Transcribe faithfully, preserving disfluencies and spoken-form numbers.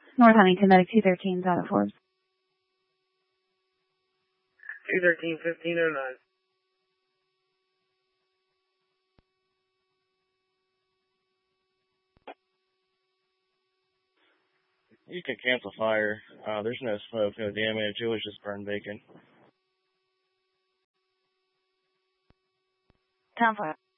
North Huntington, medic two thirteen, out of Forbes. two thirteen, fifteen oh nine. You can cancel fire. Uh, there's no smoke, no damage. It was just burned vacant. Town fire.